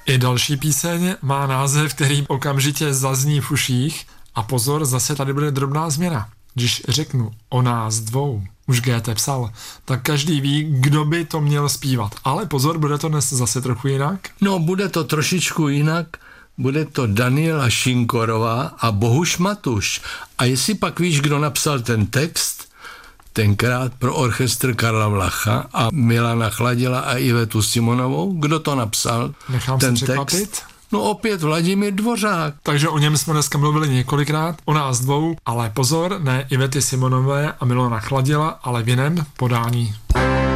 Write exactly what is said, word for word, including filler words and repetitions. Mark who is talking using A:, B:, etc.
A: I další píseň má název, který okamžitě zazní v uších. A pozor, zase tady bude drobná změna. Když řeknu o nás dvou, už G T psal, tak každý ví, kdo by to měl zpívat. Ale pozor, bude to dnes zase trochu jinak.
B: No, bude to trošičku jinak. Bude to Daniela Šinkorová a Bohuš Matuš. A jestli pak víš, kdo napsal ten text, tenkrát pro orchestr Karla Vlacha a Milana Chladila a Ivetu Simonovou, kdo to napsal?
A: Nechám
B: ten
A: se překvapit.
B: Text? No opět Vladimír Dvořák.
A: Takže o něm jsme dneska mluvili několikrát, o nás dvou, ale pozor, ne Ivety Simonové a Milana Chladila, ale v jiném podání.